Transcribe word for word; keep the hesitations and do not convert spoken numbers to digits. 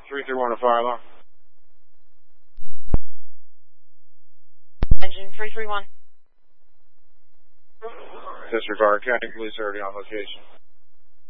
three three one, a fire alarm. Engine three three one. Disregard, County Police already on location.